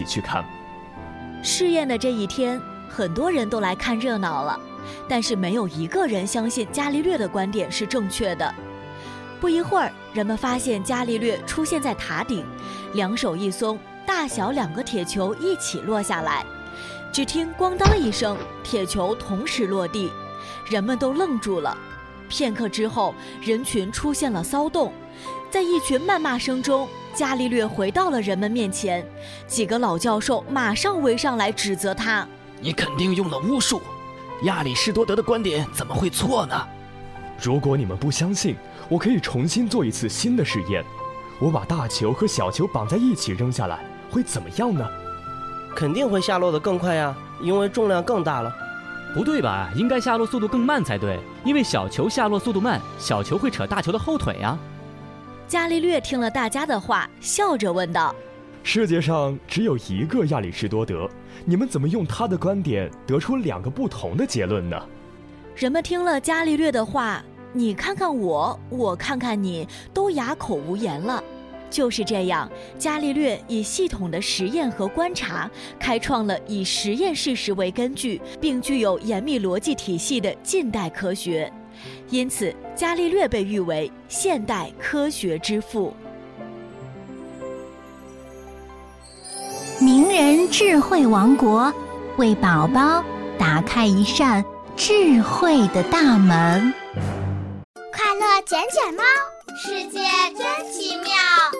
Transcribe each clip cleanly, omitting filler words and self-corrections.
去看。 试验的这一天，很多人都来看热闹了，但是没有一个人相信伽利略的观点是正确的。不一会儿，人们发现伽利略出现在塔顶，两手一松，大小2个铁球一起落下来。只听咣当一声，铁球同时落地，人们都愣住了。片刻之后，人群出现了骚动，在一群谩骂声中，伽利略回到了人们面前。几个老教授马上围上来指责他： 你肯定用了巫术，亚里士多德的观点怎么会错呢？ 如果你们不相信，我可以重新做一次新的试验。我把大球和小球绑在一起扔下来，会怎么样呢？ 肯定会下落得更快呀，因为重量更大了。 不对吧？应该下落速度更慢才对，因为小球下落速度慢，小球会扯大球的后腿呀。 伽利略听了大家的话，笑着问道： 世界上只有一个亚里士多德，你们怎么用他的观点得出2个不同的结论呢？ 人们听了伽利略的话，你看看我，我看看你，都哑口无言了。就是这样，伽利略以系统的实验和观察，开创了以实验事实为根据，并具有严密逻辑体系的近代科学。因此，伽利略被誉为现代科学之父。 名人智慧王国，为宝宝打开一扇智慧的大门。 快乐捡捡猫，世界真奇妙。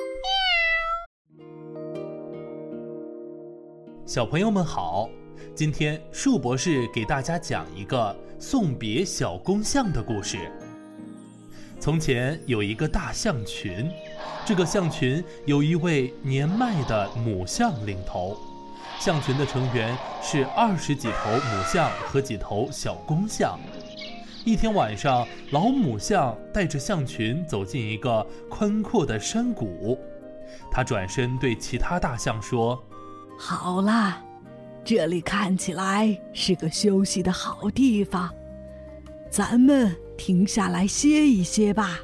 小朋友们好，今天树博士给大家讲一个送别小公象的故事。从前有一个大象群，这个象群有一位年迈的母象领头，象群的成员是20几头母象和几头小公象。一天晚上，老母象带着象群走进一个宽阔的山谷，他转身对其他大象说： 好啦，这里看起来是个休息的好地方，咱们停下来歇一歇吧。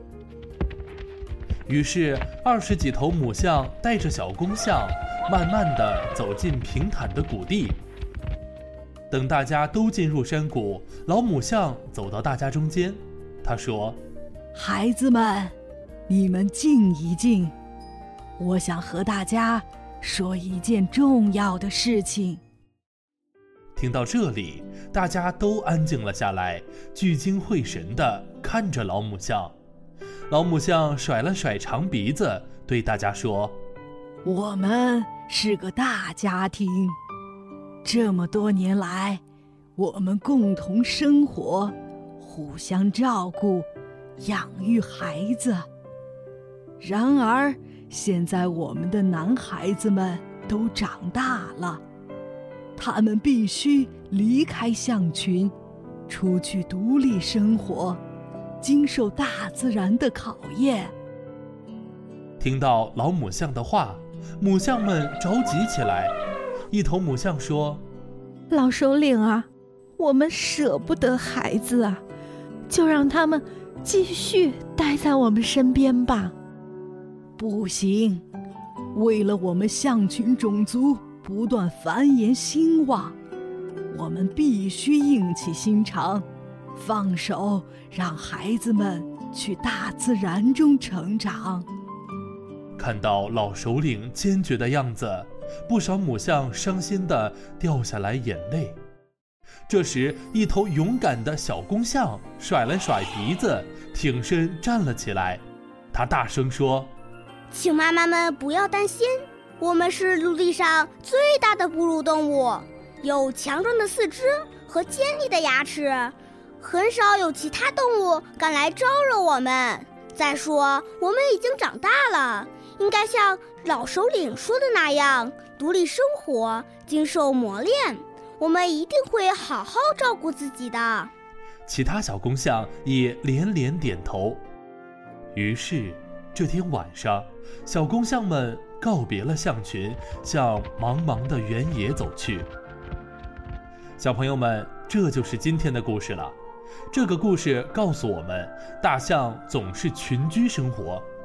于是20几头母象带着小公象慢慢地走进平坦的谷地。等大家都进入山谷，老母象走到大家中间，他说： 孩子们，你们静一静，我想和大家说一件重要的事情。 听到这里，大家都安静了下来，聚精会神地看着老母象。老母象甩了甩长鼻子，对大家说： 我们是个大家庭，这么多年来，我们共同生活，互相照顾，养育孩子。然而，现在我们的男孩子们都长大了，他们必须离开象群，出去独立生活，经受大自然的考验。 听到老母象的话，母象们着急起来。一头母象说： 老首领啊，我们舍不得孩子啊，就让他们继续待在我们身边吧。 不行，为了我们象群种族不断繁衍兴旺，我们必须硬起心肠，放手让孩子们去大自然中成长。 看到老首领坚决的样子，不少母象伤心地掉下来眼泪。这时，一头勇敢的小公象甩了甩鼻子，挺身站了起来。他大声说： 请妈妈们不要担心，我们是陆地上最大的哺乳动物，有强壮的四肢和尖利的牙齿，很少有其他动物敢来招惹我们。再说，我们已经长大了，应该像老首领说的那样，独立生活，经受磨练。我们一定会好好照顾自己的。 其他小公象也连连点头。于是，这天晚上，小公象们告别了象群，向茫茫的原野走去。小朋友们，这就是今天的故事了。这个故事告诉我们，大象总是群居生活，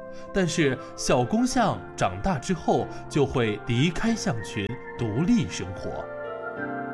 但是小公象长大之后就会离开象群，独立生活。